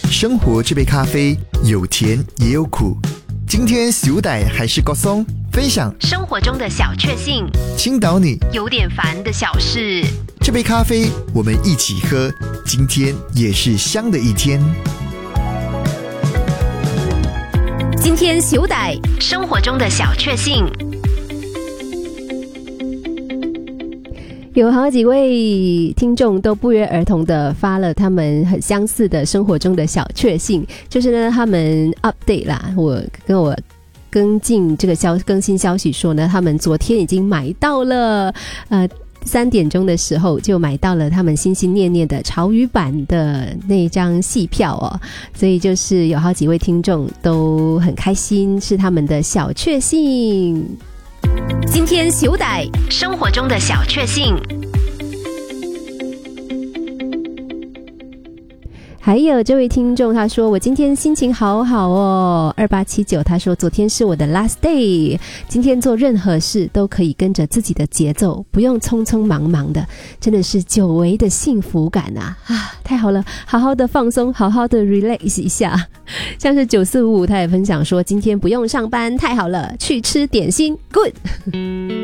生活这杯咖啡有甜也有苦。今天小弟还是郭松，分享生活中的小确幸， 倾倒你有点烦的小事。 这杯咖啡我们一起喝，今天也是香的一天。 今天小弟生活中的小确幸。 有好几位听众都不约而同的发了他们很相似的生活中的小确幸，就是呢他们 update 啦，我跟进这个更新消息说呢，他们昨天已经买到了3点钟的时候就买到了他们心心念念的潮语版的那张戏票哦，所以就是有好几位听众都很开心，是他们的小确幸。 今天小弟生活中的小确幸。 还有这位听众他说，我今天心情好好哦。2879他说，昨天是我的 last day， 今天做任何事都可以跟着自己的节奏，不用匆匆忙忙的，真的是久违的幸福感啊！太好了，好好的放松，好好的 relax 一下。像是9455他也分享说，今天不用上班，太好了，去吃点心 good